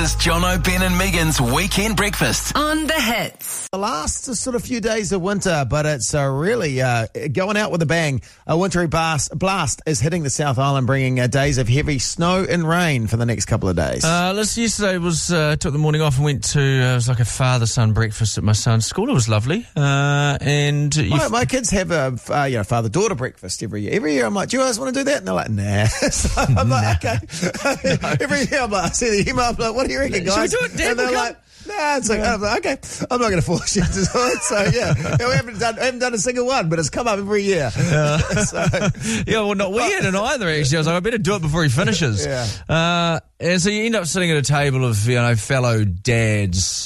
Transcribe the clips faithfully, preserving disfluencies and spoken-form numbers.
It's Jono, Ben and Megan's Weekend Breakfast on The Hits. The last sort of few days of winter, but it's uh, really uh, going out with a bang. A wintry blast, blast is hitting the South Island, bringing uh, days of heavy snow and rain for the next couple of days. Uh, listen, yesterday was uh, took the morning off and went to uh, it was like a father-son breakfast at my son's school. It was lovely, uh, and you my, f- my kids have a uh, you know father-daughter breakfast every year. Every year, I'm like, "Do you guys want to do that?" And they're like, "Nah." So I'm like, "Okay." No. Every year, I'm like, I see the email. I'm like, "What do you reckon, guys?" Should we do it, Dan? And they're We'll like, nah, it's like, yeah. I'm like, okay, I'm not going to force you to do it. So, yeah, yeah we haven't done, haven't done a single one, but it's come up every year. Uh, so, yeah, well, not we hadn't either, actually. I was like, I better do it before he finishes. Yeah. Uh, and so you end up sitting at a table of, you know, fellow dads,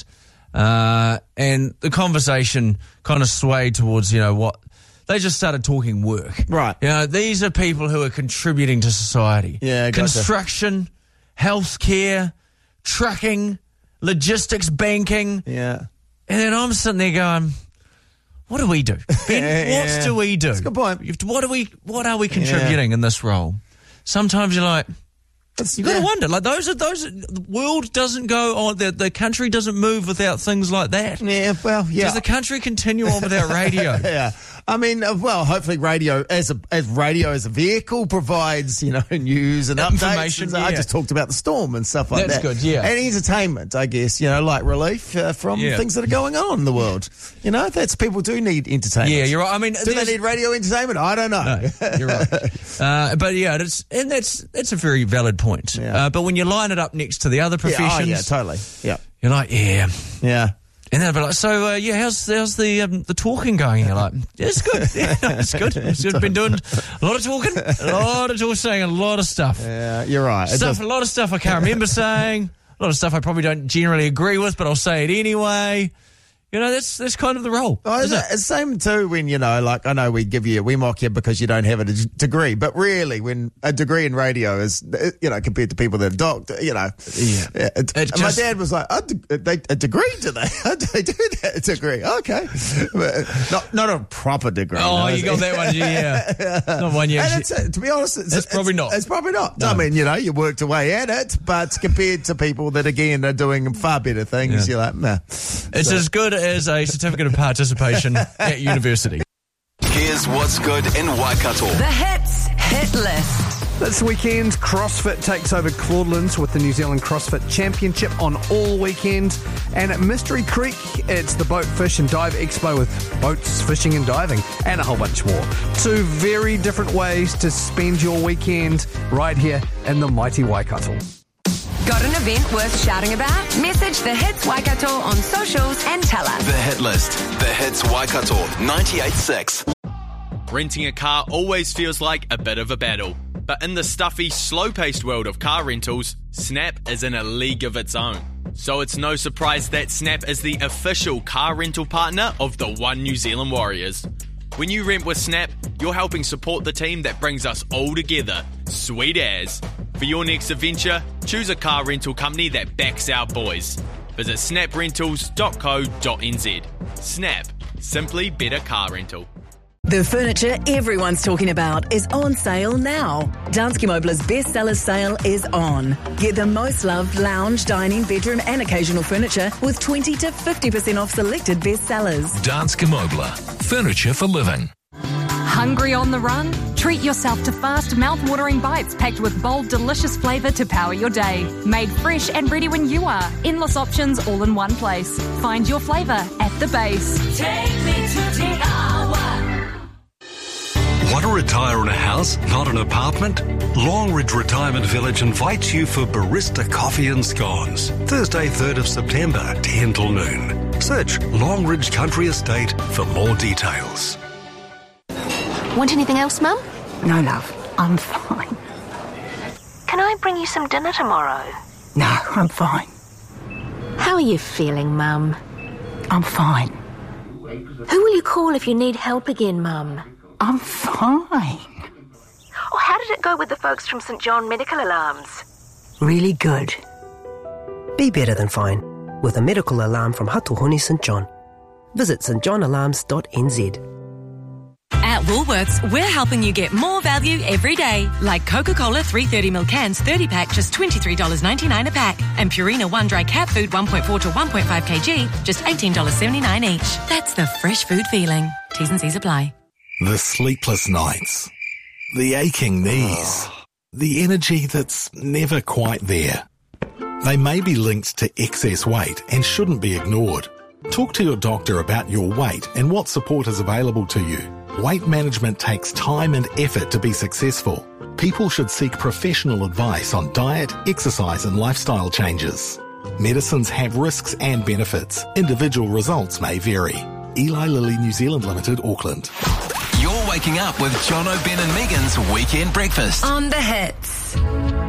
uh, and the conversation kind of swayed towards, you know, what, they just started talking work. Right. You know, these are people who are contributing to society. Yeah, gotcha. Construction, healthcare, trucking, logistics, banking. Yeah. And then I'm sitting there going, what do we do? Ben, yeah, what yeah. do we do? That's a good point. You have to, what, are we, what are we contributing yeah. in this role? Sometimes you're like, It's, you got to yeah. wonder. Like those are those. The world doesn't go on. The, the country doesn't move without things like that. Yeah, well, yeah. Does the country continue on without radio? Yeah. I mean, uh, well, hopefully radio as a as radio as a vehicle provides, you know, news and Information, updates. So yeah. I just talked about the storm and stuff like That's that. good, yeah. And entertainment, I guess, you know, like relief uh, from Yeah. things that are going on in the world. You know, that's people do need entertainment. Yeah, you're right. I mean, do they there's- need radio entertainment? I don't know. No, you're right. Uh, but yeah, it's, and that's that's a very valid point. Yeah. Uh, but when you line it up next to the other Yeah, professions, oh, yeah, totally. Yeah. you're like, yeah. Yeah. And they'll be like, so, uh, yeah, how's, how's the um, the talking going? And you're like, yeah, it's good. Yeah, no, it's good. It's good. Been doing a lot of talking, a lot of talking, saying a lot of stuff. Yeah, you're right. It Stuff, does- a lot of stuff I can't remember saying, a lot of stuff I probably don't generally agree with, but I'll say it anyway. You know, that's that's kind of the role. Oh, isn't it's it? the same too when, you know, like I know we give you, we mock you because you don't have a d- degree, but really when a degree in radio is, you know, compared to people that are doctor, you know. Yeah. yeah it, It and my just- dad was like, a, de- they, a degree, do they? they do that, a degree. Okay. But not not a proper degree. Oh, no, you got that one, yeah. Not one you And actually- it's, uh, to be honest, it's, It's probably not. It's probably not. No. I mean, you know, you worked away at it, but compared to people that, again, are doing far better things, Yeah. you're like, nah. It's as good as a certificate of participation at university. Here's what's good in Waikato. The Hits Hit List. This weekend, CrossFit takes over Claudelands with the New Zealand CrossFit Championship on all weekend. And at Mystery Creek, it's the Boat Fish and Dive Expo with boats, fishing and diving, and a whole bunch more. Two very different ways to spend your weekend right here in the mighty Waikato. Got an event worth shouting about? Message The Hits Waikato on socials and tell us. The Hit List. The Hits Waikato ninety-eight point six. Renting a car always feels like a bit of a battle. But in the stuffy, slow-paced world of car rentals, Snap is in a league of its own. So it's no surprise that Snap is the official car rental partner of the One New Zealand Warriors. When you rent with Snap, you're helping support the team that brings us all together. Sweet as. For your next adventure, choose a car rental company that backs our boys. Visit snap rentals dot co dot n z. Snap. Simply better car rental. The furniture everyone's talking about is on sale now. Danske Møbler's bestsellers sale is on. Get the most loved lounge, dining, bedroom and occasional furniture with twenty to fifty percent off selected bestsellers. Danske Møbler. Furniture for living. Hungry on the run? Treat yourself to fast, mouth-watering bites packed with bold, delicious flavour to power your day. Made fresh and ready when you are. Endless options all in one place. Find your flavour at the base. Take me to the hour. Want to retire in a house, not an apartment? Longridge Retirement Village invites you for barista coffee and scones. Thursday, third of September, ten till noon. Search Longridge Country Estate for more details. Want anything else, Mum? No, love. I'm fine. Can I bring you some dinner tomorrow? No, I'm fine. How are you feeling, Mum? I'm fine. Who will you call if you need help again, Mum? I'm fine. Or how did it go with the folks from St John Medical Alarms? Really good. Be better than fine with a medical alarm from Hatuhoni St John. Visit s t john alarms dot n z. At Woolworths, we're helping you get more value every day. Like Coca-Cola three thirty ml cans thirty pack, just twenty-three dollars ninety-nine a pack. And Purina One Dry Cat Food one point four to one point five kilograms, just eighteen dollars seventy-nine each. That's the fresh food feeling. T's and C's apply. The sleepless nights. The aching knees. The energy that's never quite there. They may be linked to excess weight and shouldn't be ignored. Talk to your doctor about your weight and what support is available to you. Weight management takes time and effort to be successful. People should seek professional advice on diet, exercise and lifestyle changes. Medicines have risks and benefits. Individual results may vary. Eli Lilly New Zealand Limited, Auckland. You're waking up with John O'Ben and Megan's Weekend Breakfast. On the Hits.